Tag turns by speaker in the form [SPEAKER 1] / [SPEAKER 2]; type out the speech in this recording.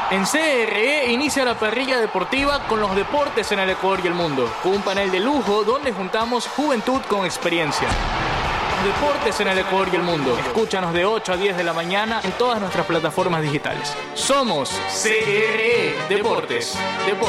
[SPEAKER 1] En CRE inicia la parrilla deportiva con los deportes en el Ecuador y el mundo, con un panel de lujo donde juntamos juventud con experiencia. Los deportes en el Ecuador y el mundo. Escúchanos de 8 a 10 de la mañana en todas nuestras plataformas digitales. Somos CRE Deportes.